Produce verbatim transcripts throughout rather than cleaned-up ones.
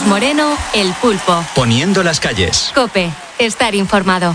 Carlos Moreno, El Pulpo. Poniendo las calles. COPE. Estar informado.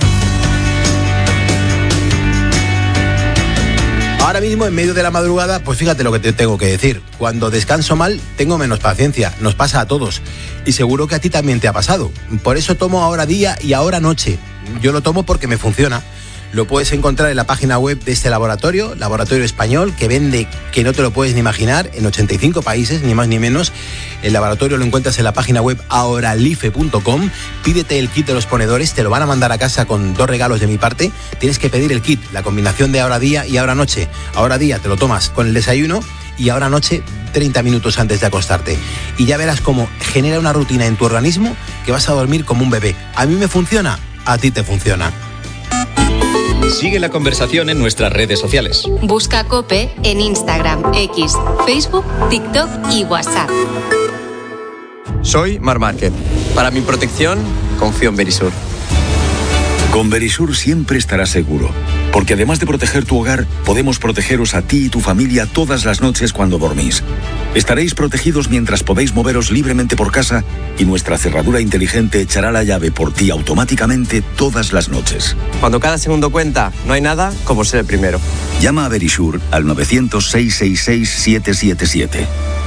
Ahora mismo, en medio de la madrugada, pues fíjate lo que te tengo que decir. Cuando descanso mal, tengo menos paciencia. Nos pasa a todos. Y seguro que a ti también te ha pasado. Por eso tomo ahora día y ahora noche. Yo lo tomo porque me funciona. Lo puedes encontrar en la página web de este laboratorio, laboratorio español, que vende, que no te lo puedes ni imaginar, en ochenta y cinco países, ni más ni menos. El laboratorio lo encuentras en la página web ahoralife punto com. Pídete el kit de los ponedores, te lo van a mandar a casa con dos regalos de mi parte. Tienes que pedir el kit, la combinación de ahora día y ahora noche. Ahora día te lo tomas con el desayuno y ahora noche treinta minutos antes de acostarte. Y ya verás cómo genera una rutina en tu organismo que vas a dormir como un bebé. A mí me funciona, a ti te funciona. Sigue la conversación en nuestras redes sociales. Busca COPE en Instagram, X, Facebook, TikTok y WhatsApp. Soy Mar Márquez. Para mi protección, confío en Verisur. Con Verisur siempre estarás seguro, porque además de proteger tu hogar, podemos protegeros a ti y tu familia todas las noches cuando dormís. Estaréis protegidos mientras podéis moveros libremente por casa y nuestra cerradura inteligente echará la llave por ti automáticamente todas las noches. Cuando cada segundo cuenta, no hay nada como ser el primero. Llama a Verisur al nueve cero cero, seis seis seis, siete siete siete.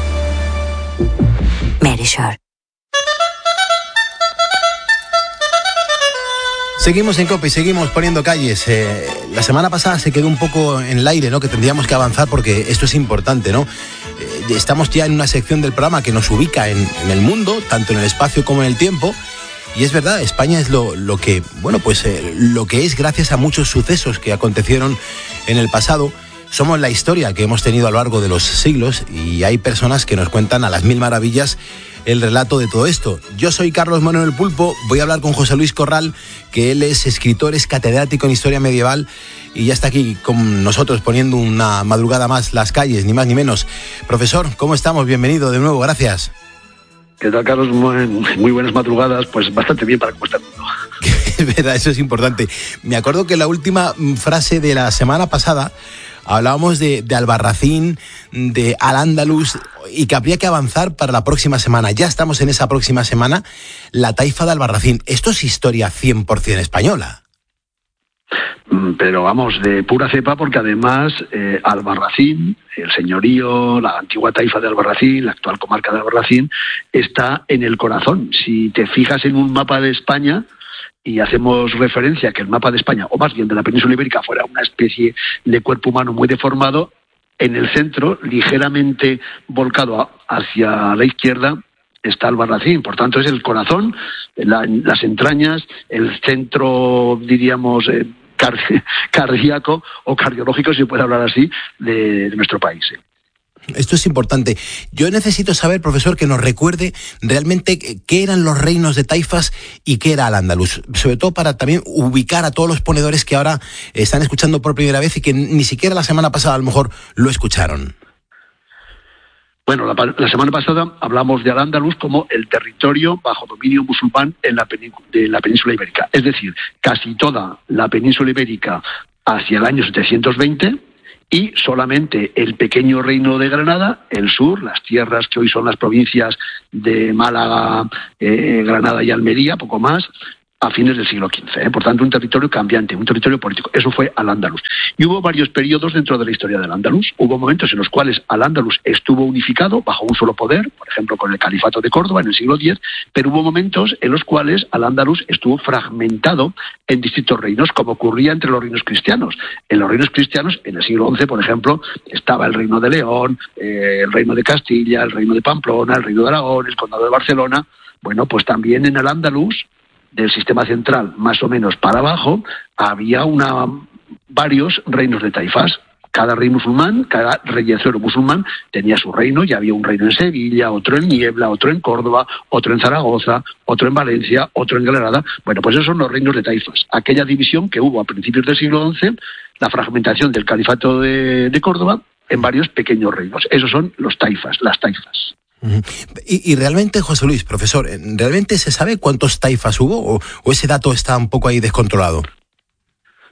Verisur. Seguimos en COPE y seguimos poniendo calles. Eh, la semana pasada se quedó un poco en el aire, ¿no? Que tendríamos que avanzar porque esto es importante, ¿no? Eh, estamos ya en una sección del programa que nos ubica en, en el mundo, tanto en el espacio como en el tiempo. Y es verdad, España es lo, lo que, bueno, pues eh, lo que es gracias a muchos sucesos que acontecieron en el pasado. Somos la historia que hemos tenido a lo largo de los siglos y hay personas que nos cuentan a las mil maravillas el relato de todo esto. Yo soy Carlos Moreno El Pulpo, voy a hablar con José Luis Corral, que él es escritor, es catedrático en historia medieval y ya está aquí con nosotros poniendo una madrugada más las calles, ni más ni menos. Profesor, ¿cómo estamos? Bienvenido de nuevo, gracias. ¿Qué tal, Carlos? Muy, muy buenas madrugadas, pues bastante bien para cómo está el mundo. Es verdad, eso es importante. Me acuerdo que la última frase de la semana pasada hablábamos de, de Albarracín, de Al-Ándalus y que habría que avanzar para la próxima semana. Ya estamos en esa próxima semana, la taifa de Albarracín. Esto es historia cien por ciento española. Pero vamos, de pura cepa, porque además eh, Albarracín, el señorío, la antigua taifa de Albarracín, la actual comarca de Albarracín, está en el corazón. Si te fijas en un mapa de España y hacemos referencia a que el mapa de España, o más bien de la península ibérica, fuera una especie de cuerpo humano muy deformado, en el centro, ligeramente volcado a, hacia la izquierda, está Albarracín. Por tanto, es el corazón, la, las entrañas, el centro, diríamos, eh, car- cardíaco o cardiológico, si se puede hablar así, de, de nuestro país. ¿eh? Esto es importante. Yo necesito saber, profesor, que nos recuerde realmente qué eran los reinos de taifas y qué era Al-Ándalus, sobre todo para también ubicar a todos los ponedores que ahora están escuchando por primera vez y que ni siquiera la semana pasada a lo mejor lo escucharon. Bueno, la, la semana pasada hablamos de Al-Ándalus como el territorio bajo dominio musulmán en la penín, de la península ibérica. Es decir, casi toda la península ibérica hacia el año setecientos veinte y solamente el pequeño reino de Granada, el sur, las tierras que hoy son las provincias de Málaga, eh, Granada y Almería, poco más, a fines del siglo quince. ¿eh? Por tanto, un territorio cambiante, un territorio político. Eso fue Al-Ándalus. Y hubo varios periodos dentro de la historia del Al-Ándalus. Hubo momentos en los cuales Al-Ándalus estuvo unificado bajo un solo poder, por ejemplo, con el Califato de Córdoba en el siglo diez, pero hubo momentos en los cuales Al-Ándalus estuvo fragmentado en distintos reinos, como ocurría entre los reinos cristianos. En los reinos cristianos, en el siglo once, por ejemplo, estaba el reino de León, eh, el reino de Castilla, el reino de Pamplona, el reino de Aragón, el condado de Barcelona. Bueno, pues también en Al-Ándalus, del sistema central más o menos para abajo, había una, varios reinos de taifas. Cada rey musulmán, cada reyecero musulmán tenía su reino y había un reino en Sevilla, otro en Niebla, otro en Córdoba, otro en Zaragoza, otro en Valencia, otro en Granada. Bueno, pues esos son los reinos de taifas. Aquella división que hubo a principios del siglo once, la fragmentación del Califato de, de Córdoba en varios pequeños reinos. Esos son los taifas, las taifas. Y, y realmente, José Luis, profesor, ¿realmente se sabe cuántos taifas hubo o, o ese dato está un poco ahí descontrolado?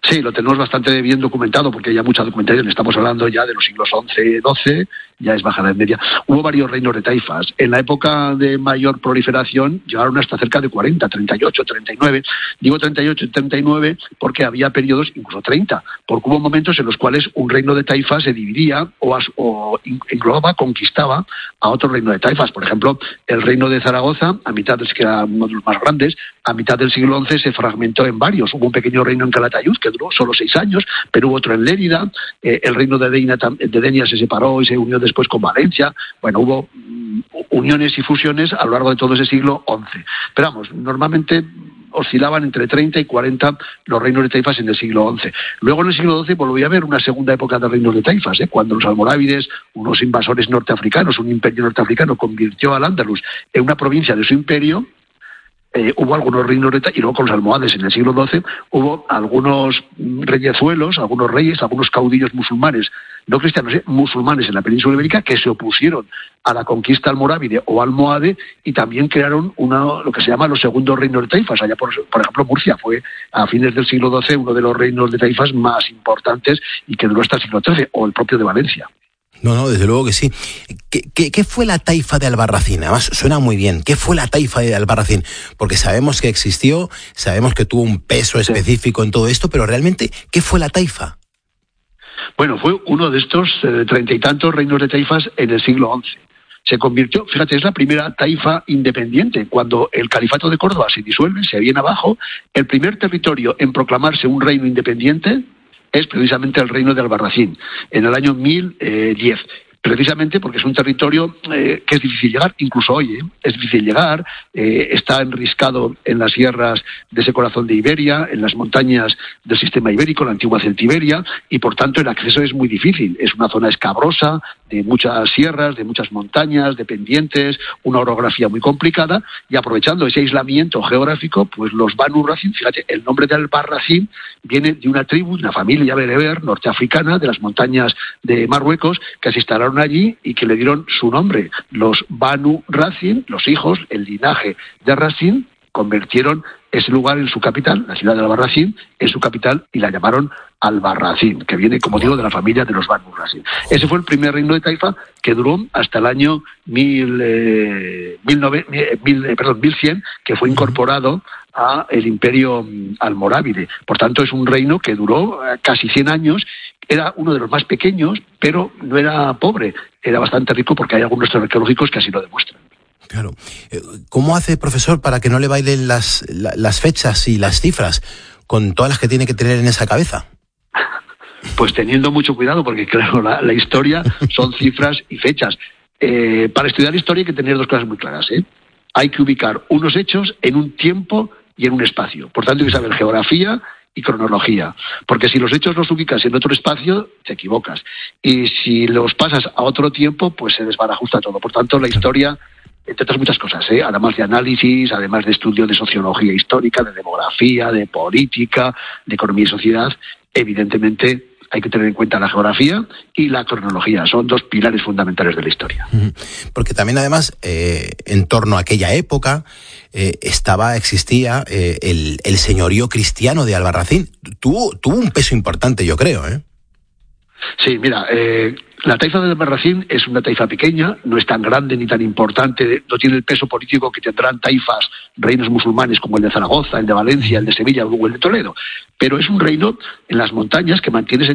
Sí, lo tenemos bastante bien documentado porque hay ya mucha documentación. Estamos hablando ya de los siglos once, doce, ya es Baja Edad Media. Hubo varios reinos de taifas. En la época de mayor proliferación llegaron hasta cerca de cuarenta, treinta y ocho, treinta y nueve. Digo treinta y ocho y treinta y nueve porque había periodos incluso treinta, porque hubo momentos en los cuales un reino de taifas se dividía o, as, o englobaba, conquistaba a otro reino de taifas. Por ejemplo, el reino de Zaragoza, a mitad, que era uno de los más grandes, a mitad del siglo once se fragmentó en varios. Hubo un pequeño reino en Calatayud que duró solo seis años, pero hubo otro en Lérida, eh, el reino de Denia, de Denia se separó y se unió después con Valencia. Bueno, hubo mm, uniones y fusiones a lo largo de todo ese siglo once. Pero vamos, normalmente oscilaban entre treinta y cuarenta los reinos de taifas en el siglo once. Luego en el siglo doce volvió a haber una segunda época de reinos de taifas, ¿eh? Cuando los almorávides, unos invasores norteafricanos, un imperio norteafricano, convirtió al Andalus en una provincia de su imperio. Eh, hubo algunos reinos de taifas, y luego con los almohades en el siglo doce hubo algunos reyezuelos, algunos reyes, algunos caudillos musulmanes, no cristianos, eh, musulmanes en la península ibérica, que se opusieron a la conquista almorávide o almohade y también crearon una, lo que se llama los segundos reinos de taifas. Allá, por, por ejemplo, Murcia fue a fines del siglo doce uno de los reinos de taifas más importantes y que duró hasta el siglo trece, o el propio de Valencia. No, no, desde luego que sí. ¿Qué, qué, qué fue la taifa de Albarracín? Además, suena muy bien. ¿Qué fue la taifa de Albarracín? Porque sabemos que existió, sabemos que tuvo un peso específico en todo esto, pero realmente, ¿qué fue la taifa? Bueno, fue uno de estos eh, treinta y tantos reinos de taifas en el siglo once. Se convirtió, fíjate, es la primera taifa independiente. Cuando el califato de Córdoba se disuelve, se viene abajo, el primer territorio en proclamarse un reino independiente es precisamente el reino de Albarracín, en el año mil diez. Precisamente porque es un territorio eh, que es difícil llegar, incluso hoy, ¿eh? es difícil llegar, eh, está enriscado en las sierras de ese corazón de Iberia, en las montañas del sistema ibérico, la antigua Celtiberia, y por tanto el acceso es muy difícil. Es una zona escabrosa, de muchas sierras, de muchas montañas, de pendientes, una orografía muy complicada, y aprovechando ese aislamiento geográfico, pues los Banu Racin, fíjate, el nombre de Albarracín viene de una tribu, de una familia bereber norteafricana de las montañas de Marruecos, que se instalaron allí y que le dieron su nombre. Los Banu Racin, los hijos, el linaje de Racin, convirtieron ese lugar en su capital, la ciudad de Albarracín, en su capital, y la llamaron Albarracín, que viene, como digo, de la familia de los Banu Racin. Ese fue el primer reino de taifa que duró hasta el año mil, eh, mil, nove, mil, eh, perdón, mil cien, que fue incorporado a el imperio almorávide. Por tanto, es un reino que duró eh, casi cien años. Era uno de los más pequeños, pero no era pobre, era bastante rico, porque hay algunos arqueológicos que así lo demuestran. Claro. ¿Cómo hace, profesor, para que no le bailen las, las fechas y las cifras con todas las que tiene que tener en esa cabeza? Pues teniendo mucho cuidado, porque claro, la, la historia son cifras y fechas. Eh, para estudiar historia hay que tener dos cosas muy claras, ¿eh? Hay que ubicar unos hechos en un tiempo y en un espacio. Por tanto, hay que saber geografía y cronología, porque si los hechos los ubicas en otro espacio, te equivocas. Y si los pasas a otro tiempo, pues se desbarajusta todo. Por tanto, la historia, entre otras muchas cosas, ¿eh? además de análisis, además de estudio de sociología histórica, de demografía, de política, de economía y sociedad, evidentemente hay que tener en cuenta la geografía y la cronología. Son dos pilares fundamentales de la historia. Porque también, además, eh, en torno a aquella época, eh, estaba, existía eh, el, el señorío cristiano de Albarracín. Tuvo, tuvo un peso importante, yo creo, ¿eh? Sí, mira, eh, la taifa de Albarracín es una taifa pequeña, no es tan grande ni tan importante, no tiene el peso político que tendrán taifas, reinos musulmanes como el de Zaragoza, el de Valencia, el de Sevilla o el de Toledo, pero es un reino en las montañas que mantiene ese